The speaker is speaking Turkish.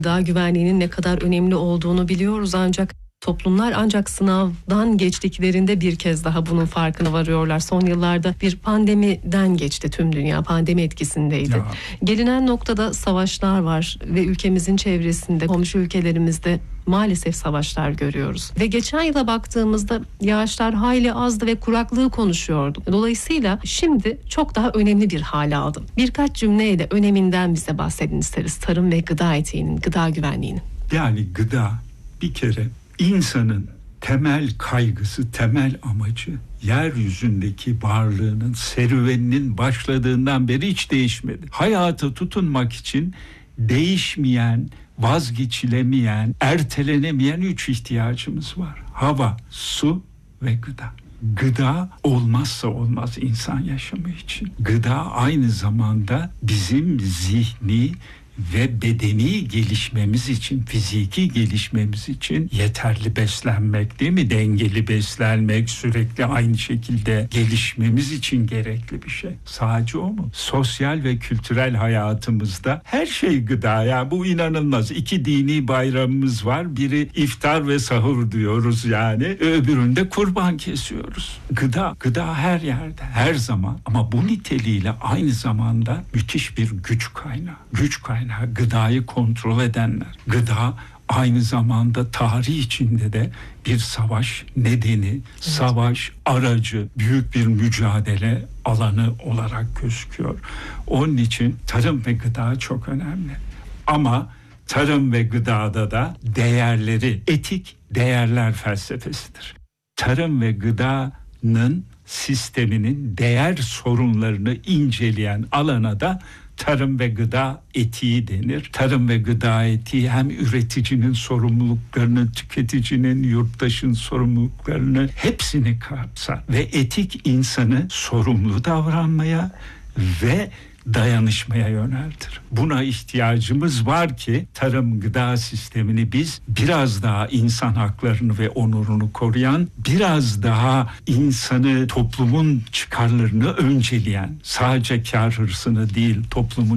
Gıda güvenliğinin ne kadar önemli olduğunu biliyoruz, ancak toplumlar ancak sınavdan geçtiklerinde bir kez daha bunun farkına varıyorlar. Son yıllarda bir pandemiden geçti, tüm dünya pandemi etkisindeydi. Ya. Gelinen noktada savaşlar var ve ülkemizin çevresinde, komşu ülkelerimizde maalesef savaşlar görüyoruz. Ve geçen yıla baktığımızda yağışlar hayli azdı ve kuraklığı konuşuyorduk. Dolayısıyla şimdi çok daha önemli bir hale aldı. Birkaç cümleyle öneminden bize bahsedin isteriz. Tarım ve gıda etiğinin, gıda güvenliğinin. Yani gıda bir kere insanın temel kaygısı, temel amacı, yeryüzündeki varlığının, serüveninin başladığından beri hiç değişmedi. Hayata tutunmak için değişmeyen, vazgeçilemeyen, ertelenemeyen 3 ihtiyacımız var: hava, su ve gıda. Gıda olmazsa olmaz insan yaşamı için. Gıda aynı zamanda bizim zihni ve bedeni gelişmemiz için, fiziki gelişmemiz için yeterli beslenmek, değil mi? Dengeli beslenmek, sürekli aynı şekilde gelişmemiz için gerekli bir şey. Sadece o mu? Sosyal ve kültürel hayatımızda her şey gıda. Ya bu inanılmaz. 2 dini bayramımız var. Biri iftar ve sahur diyoruz yani. Öbüründe kurban kesiyoruz. Gıda her yerde, her zaman. Ama bu niteliğiyle aynı zamanda müthiş bir güç kaynağı. Güç kaynağı. Gıdayı kontrol edenler. Gıda aynı zamanda tarih içinde de bir savaş nedeni, savaş aracı, büyük bir mücadele alanı olarak gözüküyor. Onun için tarım ve gıda çok önemli. Ama tarım ve gıdada da değerleri, etik değerler felsefesidir. Tarım ve gıdanın sisteminin değer sorunlarını inceleyen alana da tarım ve gıda etiği denir. Tarım ve gıda etiği hem üreticinin sorumluluklarını, tüketicinin, yurttaşın sorumluluklarını hepsini kapsar. Ve etik insanı sorumlu davranmaya ve dayanışmaya yöneltir. Buna ihtiyacımız var ki tarım gıda sistemini biz biraz daha insan haklarını ve onurunu koruyan, biraz daha insanı, toplumun çıkarlarını önceleyen, sadece kar hırsını değil, toplumun